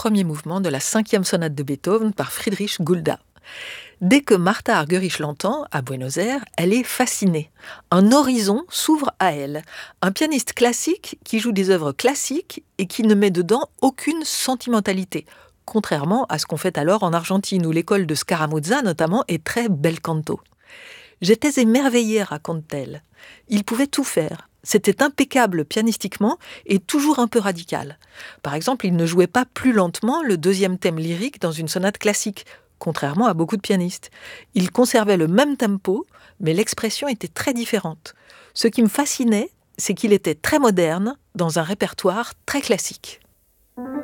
premier mouvement de la 5e sonate de Beethoven par Friedrich Gulda. Dès que Martha Argerich l'entend, à Buenos Aires, elle est fascinée. Un horizon s'ouvre à elle. Un pianiste classique qui joue des œuvres classiques et qui ne met dedans aucune sentimentalité. Contrairement à ce qu'on fait alors en Argentine, où l'école de Scaramuzza notamment est très bel canto. J'étais émerveillée, raconte-t-elle. Il pouvait tout faire. C'était impeccable pianistiquement et toujours un peu radical. Par exemple, il ne jouait pas plus lentement le 2e thème lyrique dans une sonate classique, contrairement à beaucoup de pianistes. Il conservait le même tempo, mais l'expression était très différente. Ce qui me fascinait, c'est qu'il était très moderne dans un répertoire très classique.